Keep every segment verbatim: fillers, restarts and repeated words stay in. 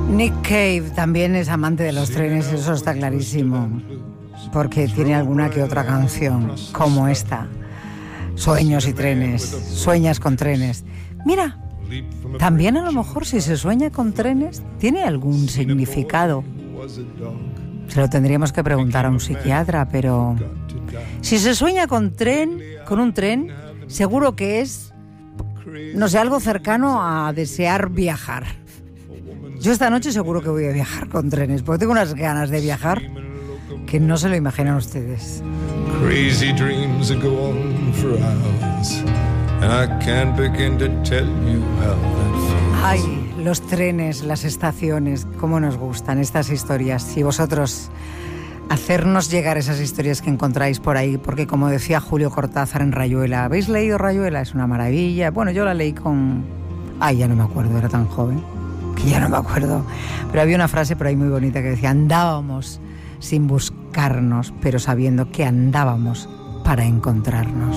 Nick Cave también es amante de los trenes, eso está clarísimo, porque tiene alguna que otra canción, como esta, Sueños y trenes, sueñas con trenes. Mira, también a lo mejor si se sueña con trenes, tiene algún significado. Se lo tendríamos que preguntar a un psiquiatra, pero si se sueña con tren, con un tren, seguro que es, no sé, algo cercano a desear viajar. Yo esta noche seguro que voy a viajar con trenes, porque tengo unas ganas de viajar que no se lo imaginan ustedes. Crazy dreams that go on for hours, and I can't begin to tell you how that feels. Ay, los trenes, las estaciones, cómo nos gustan estas historias. Y vosotros, hacernos llegar esas historias que encontráis por ahí, porque como decía Julio Cortázar en Rayuela, ¿habéis leído Rayuela? Es una maravilla. Bueno, yo la leí con... Ay, ya no me acuerdo, era tan joven, que ya no me acuerdo. Pero había una frase por ahí muy bonita que decía, andábamos sin buscarnos, pero sabiendo que andábamos para encontrarnos.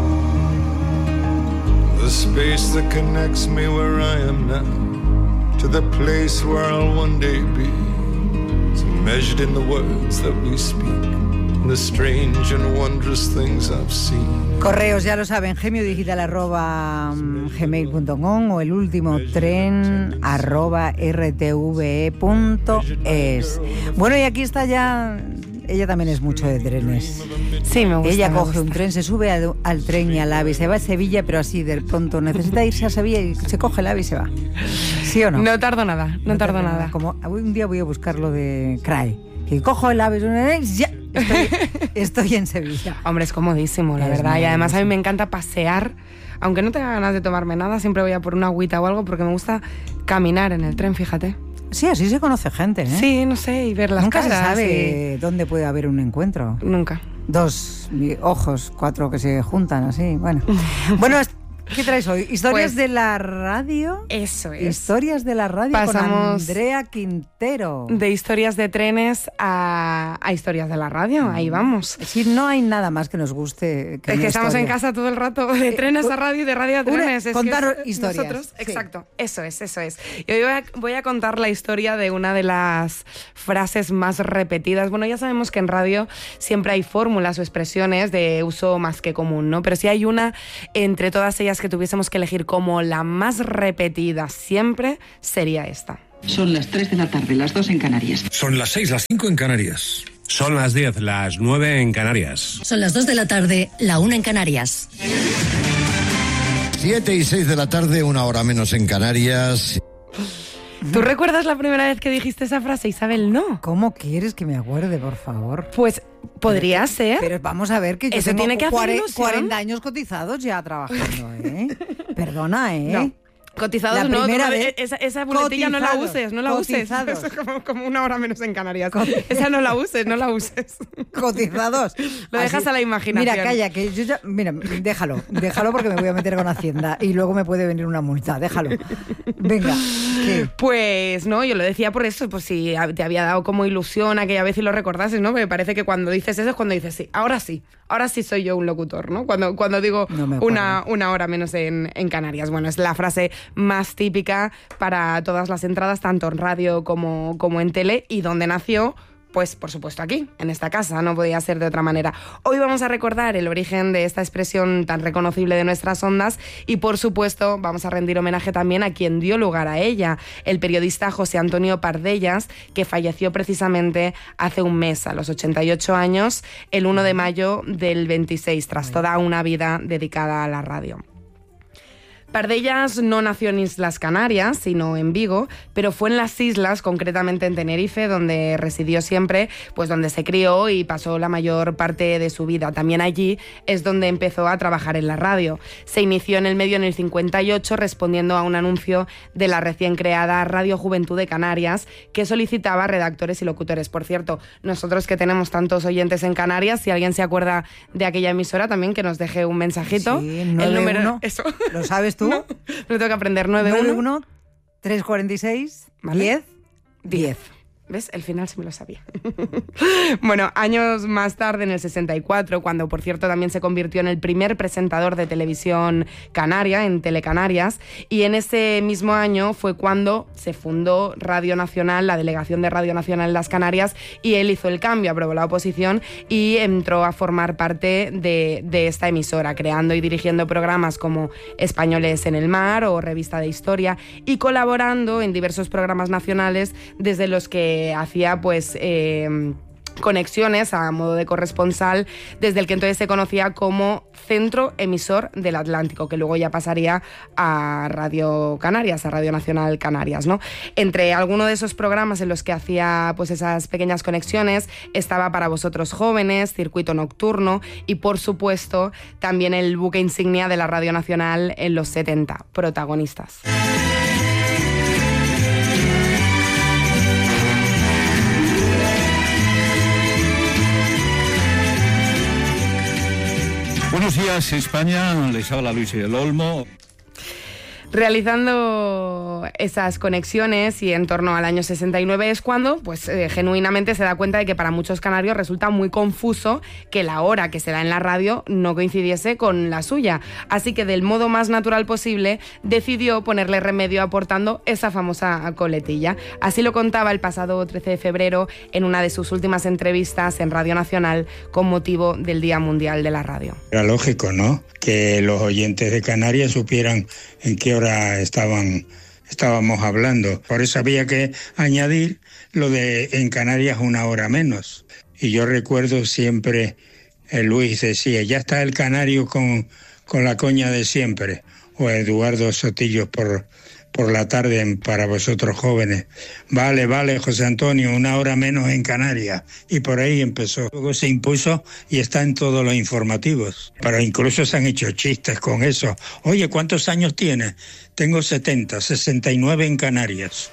The space that connects me where I am now to the place where I'll one day be is measured in the words that we speak, and the strange and wondrous things I've seen. Correos, ya lo saben, gemiodigital arroba gmail punto com o el último tren arroba rtve punto es. Bueno, y aquí está ya... Ella también es mucho de trenes. Sí, me gusta. Ella me coge gusta. un tren, se sube al, al tren y al AVE, se va a Sevilla, pero así de pronto necesita irse a Sevilla y se coge el AVE y se va. ¿Sí o no? No tardo nada, no, No tardo tarda nada. Como un día voy a buscar lo de C R A E, que cojo el AVE y ya estoy, estoy en Sevilla. Hombre, es comodísimo, la Es verdad. Y además a mí maravilloso. me encanta pasear. Aunque no tenga ganas de tomarme nada, siempre voy a por una agüita o algo porque me gusta caminar en el tren, fíjate. Sí, así se conoce gente, ¿eh? Sí, no sé, y ver las Nunca caras. se sabe dónde puede haber un encuentro. y- Nunca. Dos ojos, cuatro que se juntan así, bueno. Bueno, ¿qué traes hoy? ¿Historias Pues, de la radio? Eso es. Historias de la radio con Pasamos Andrea Quintero. De historias de trenes a, a historias de la radio, ahí vamos. Sí, no hay nada más que nos guste que Es una que estamos en historia. casa todo el rato, de trenes a radio y de radio a una- trenes. Es que contaros es- historias, nosotros- sí. Exacto, eso es, eso es. Y hoy voy a, voy a contar la historia de una de las frases más repetidas. Bueno, ya sabemos que en radio siempre hay fórmulas o expresiones de uso más que común, ¿no? Pero si hay una entre todas ellas que tuviésemos que elegir como la más repetida siempre, sería esta. Son las tres de la tarde, las dos en Canarias. Son las seis, las cinco en Canarias. Son las diez, las nueve en Canarias. Son las dos de la tarde, la una en Canarias. Siete y seis de la tarde, una hora menos en Canarias. ¿Tú recuerdas la primera vez que dijiste esa frase, Isabel? No. ¿Cómo quieres que me acuerde, por favor? Pues podría ser. Pero vamos a ver que yo Eso tengo tiene que hacer cuare- ilusión. cuarenta años cotizados ya trabajando, ¿eh? Perdona, ¿eh? No. Cotizados La no, primera tú no- vez- esa, esa muletilla no la Cotizados, uses, no la cotizados. uses. Eso como, como una hora menos en Canarias. Esa no la uses, no la uses. Cotizados. Lo dejas Así- a la imaginación. Mira, calla, que yo ya... Mira, déjalo, déjalo porque me voy a meter con Hacienda y luego me puede venir una multa, déjalo. Venga, ¿qué? Pues no, yo lo decía por eso, pues si te había dado como ilusión aquella vez y lo recordases, ¿no? Me parece que cuando dices eso es cuando dices, sí, ahora sí, ahora sí soy yo un locutor, ¿no? Cuando, cuando digo No me acuerdo. una, una hora menos en, en Canarias. Bueno, es la frase más típica para todas las entradas, tanto en radio como, como en tele, y donde nació, pues por supuesto aquí, en esta casa, no podía ser de otra manera. Hoy vamos a recordar el origen de esta expresión tan reconocible de nuestras ondas y por supuesto vamos a rendir homenaje también a quien dio lugar a ella, el periodista José Antonio Pardellas, que falleció precisamente hace un mes, a los ochenta y ocho años, el uno de mayo del veintiséis, tras toda una vida dedicada a la radio. Pardellas no nació en Islas Canarias, sino en Vigo, pero fue en las islas, concretamente en Tenerife, donde residió siempre, pues donde se crió y pasó la mayor parte de su vida. También allí es donde empezó a trabajar en la radio. Se inició en el medio en el cincuenta y ocho respondiendo a un anuncio de la recién creada Radio Juventud de Canarias, que solicitaba redactores y locutores. Por cierto, nosotros que tenemos tantos oyentes en Canarias, si alguien se acuerda de aquella emisora, también que nos deje un mensajito. Sí, el nueve número, uno. eso. ¿Lo sabes tú? No, lo tengo que aprender. nueve uno nueve uno, tres cuarenta y seis, ¿Vale? diez, diez. ¿Ves? El final sí me lo sabía. Bueno, años más tarde, en el sesenta y cuatro, cuando por cierto también se convirtió en el primer presentador de televisión canaria, en Telecanarias, y en ese mismo año fue cuando se fundó Radio Nacional, la delegación de Radio Nacional en las Canarias, y él hizo el cambio, aprobó la oposición y entró a formar parte de, de esta emisora, creando y dirigiendo programas como Españoles en el Mar o Revista de Historia, y colaborando en diversos programas nacionales desde los que hacía pues eh, conexiones a modo de corresponsal, desde el que entonces se conocía como Centro Emisor del Atlántico, que luego ya pasaría a Radio Canarias, a Radio Nacional Canarias, ¿no? Entre algunos de esos programas en los que hacía pues esas pequeñas conexiones estaba Para Vosotros Jóvenes, Circuito Nocturno y por supuesto también el buque insignia de la Radio Nacional en los setenta, Protagonistas. Buenos días, España. Les habla Luis del Olmo. Realizando esas conexiones y en torno al año sesenta y nueve es cuando pues eh, genuinamente se da cuenta de que para muchos canarios resulta muy confuso que la hora que se da en la radio no coincidiese con la suya. Así que del modo más natural posible decidió ponerle remedio aportando esa famosa coletilla. Así lo contaba el pasado trece de febrero en una de sus últimas entrevistas en Radio Nacional con motivo del Día Mundial de la Radio. Era lógico, ¿no?, que los oyentes de Canarias supieran en qué hora estaban, estábamos hablando. Por eso había que añadir lo de en Canarias una hora menos. Y yo recuerdo siempre, eh, Luis decía, ya está el canario con, con la coña de siempre. O Eduardo Sotillo por, por la tarde en Para Vosotros Jóvenes. Vale, vale, José Antonio, una hora menos en Canarias. Y por ahí empezó. Luego se impuso y está en todos los informativos. Pero incluso se han hecho chistes con eso. Oye, ¿cuántos años tienes? Tengo setenta, sesenta y nueve en Canarias.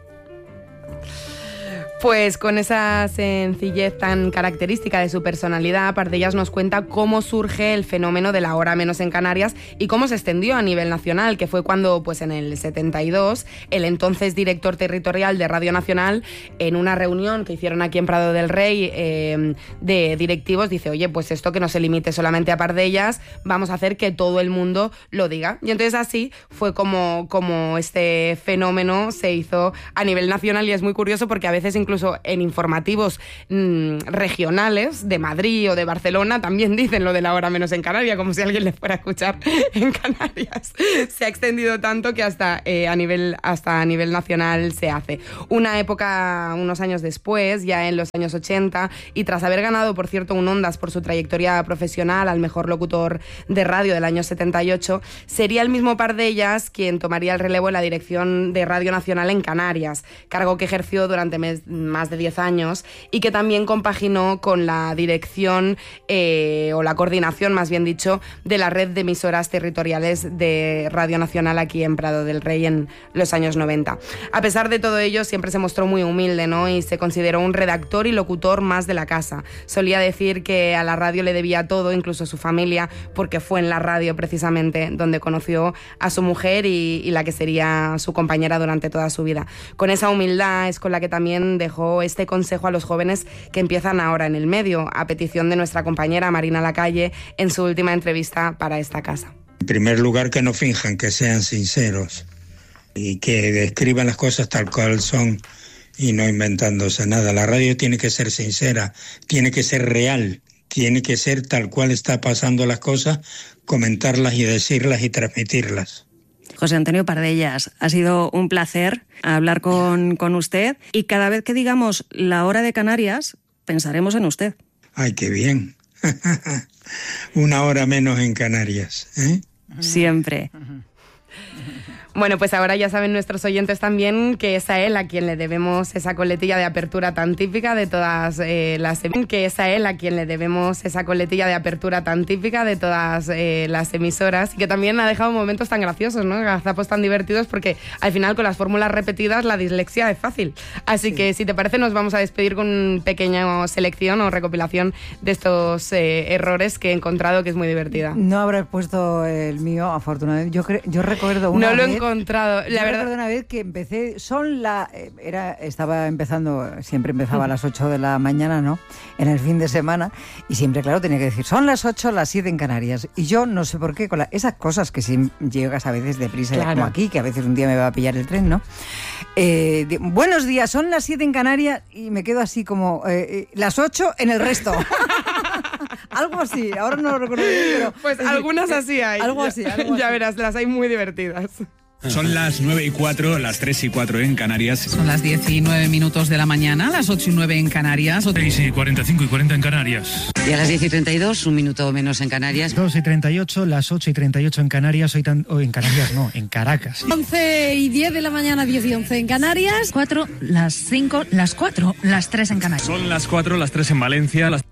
Pues con esa sencillez tan característica de su personalidad, Pardellas nos cuenta cómo surge el fenómeno de la hora menos en Canarias y cómo se extendió a nivel nacional, que fue cuando, pues en el setenta y dos, el entonces director territorial de Radio Nacional, en una reunión que hicieron aquí en Prado del Rey eh, de directivos, dice, oye, pues esto que no se limite solamente a Pardellas, vamos a hacer que todo el mundo lo diga. Y entonces así fue como, como este fenómeno se hizo a nivel nacional, y es muy curioso porque a veces incluso incluso en informativos mmm, regionales de Madrid o de Barcelona también dicen lo de la hora menos en Canarias, como si alguien le fuera a escuchar en Canarias. Se ha extendido tanto que hasta, eh, a nivel, hasta a nivel nacional se hace. Una época, unos años después, ya en los años ochenta, y tras haber ganado, por cierto, un Ondas por su trayectoria profesional al mejor locutor de radio del año setenta y ocho, sería el mismo Pardellas quien tomaría el relevo en la dirección de Radio Nacional en Canarias, cargo que ejerció durante mes, más de diez años y que también compaginó con la dirección eh, o la coordinación, más bien dicho, de la red de emisoras territoriales de Radio Nacional aquí en Prado del Rey en los años noventa. A pesar de todo ello, siempre se mostró muy humilde, ¿no? Y se consideró un redactor y locutor más de la casa. Solía decir que a la radio le debía todo, incluso a su familia, porque fue en la radio precisamente donde conoció a su mujer y, y la que sería su compañera durante toda su vida. Con esa humildad es con la que también dejó este consejo a los jóvenes que empiezan ahora en el medio, a petición de nuestra compañera Marina Lacalle en su última entrevista para esta casa. En primer lugar, que no finjan, que sean sinceros y que describan las cosas tal cual son y no inventándose nada. La radio tiene que ser sincera, tiene que ser real, tiene que ser tal cual está pasando las cosas, comentarlas y decirlas y transmitirlas. José Antonio Pardellas, ha sido un placer hablar con, con usted y cada vez que digamos la hora de Canarias, pensaremos en usted. ¡Ay, qué bien! Una hora menos en Canarias, ¿eh? Siempre. Bueno, pues ahora ya saben nuestros oyentes también que es a él a quien le debemos esa coletilla de apertura tan típica de todas eh, las que es a él a quien le debemos esa coletilla de apertura tan típica de todas eh, las emisoras, y que también ha dejado momentos tan graciosos, ¿no? Gazapos tan divertidos, porque al final con las fórmulas repetidas la dislexia es fácil. Así sí. que si te parece nos vamos a despedir con una pequeña selección o recopilación de estos eh, errores que he encontrado, que es muy divertida. No habré puesto el mío, afortunadamente. Yo, cre- yo recuerdo una No lo vez... encontrado. La Yo verdad, recuerdo una vez que empecé, son la, era, estaba empezando, siempre empezaba a las ocho de la mañana, ¿no? En el fin de semana, y siempre, claro, tenía que decir, son las ocho, las siete en Canarias. Y yo no sé por qué, con la, esas cosas que si llegas a veces deprisa, Claro. como aquí, que a veces un día me va a pillar el tren, ¿no? Eh, de- buenos días, son las siete en Canarias, y me quedo así como, eh, eh, las ocho en el resto. Algo así, ahora no lo recuerdo bien, pero... pues es decir, algunas eh, así hay. Algo así, algo Ya así. verás, las hay muy divertidas. Son las nueve y cuatro, las tres y cuatro en Canarias. Son las diez y nueve minutos de la mañana, las ocho y nueve en Canarias. seis y cuarenta y cinco y cuarenta en Canarias. Y a las diez y treinta y dos, un minuto menos en Canarias. dos y treinta y ocho, las ocho y treinta y ocho en Canarias, hoy tan, oh, en Canarias no, en Caracas. once y diez de la mañana, diez y once en Canarias. cuatro, las cinco, las cuatro, las tres en Canarias. Son las cuatro, las tres en Valencia, las...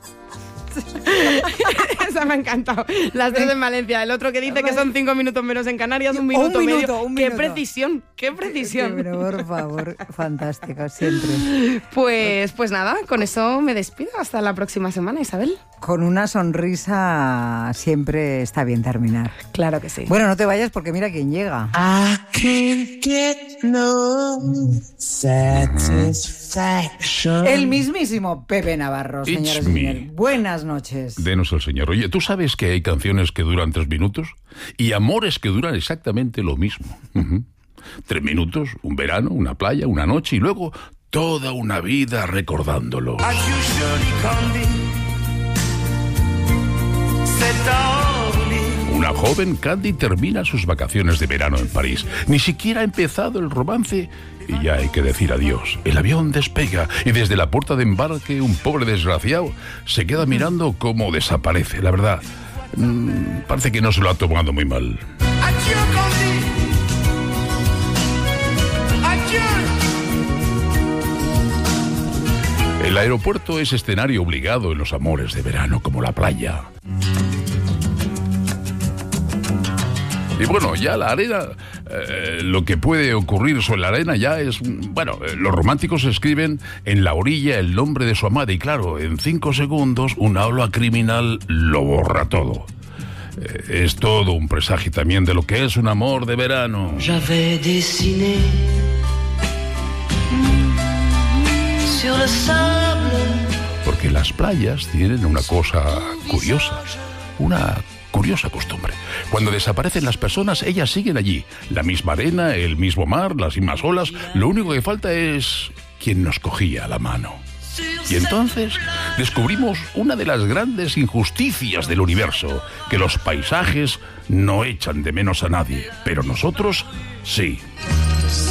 Esa me ha encantado. Las tres en Valencia. El otro que dice que son cinco minutos menos en Canarias, un minuto, Un minuto, medio. un ¡Qué minuto. precisión! ¡Qué precisión! Pero por favor, fantástico, siempre. Pues, pues nada, con eso me despido. Hasta la próxima semana, Isabel. Con una sonrisa siempre está bien terminar. Claro que sí. Bueno, no te vayas porque mira quién llega. I can't get no satisfaction. El mismísimo Pepe Navarro, It's señores y me. señores. Buenas noches. Denos el Señor. Oye, ¿tú sabes que hay canciones que duran tres minutos? Y amores que duran exactamente lo mismo. Ujú. Tres minutos, un verano, una playa, una noche y luego toda una vida recordándolo. As usually come said darling. Una joven, Candy, termina sus vacaciones de verano en París. Ni siquiera ha empezado el romance y ya hay que decir adiós. El avión despega y desde la puerta de embarque un pobre desgraciado se queda mirando cómo desaparece. La verdad, mmm, parece que no se lo ha tomado muy mal. Adieu, Candy. Adieu. El aeropuerto es escenario obligado en los amores de verano, como la playa. Y bueno, ya la arena, eh, lo que puede ocurrir sobre la arena ya es... Bueno, eh, los románticos escriben en la orilla el nombre de su amada y claro, en cinco segundos una ola criminal lo borra todo. Eh, es todo un presagio también de lo que es un amor de verano. J'avais dessiné sur le sable. Porque las playas tienen una cosa curiosa, una curiosa costumbre. Cuando desaparecen las personas, ellas siguen allí. La misma arena, el mismo mar, las mismas olas. Lo único que falta es quien nos cogía la mano. Y entonces descubrimos una de las grandes injusticias del universo, que los paisajes no echan de menos a nadie, pero nosotros sí.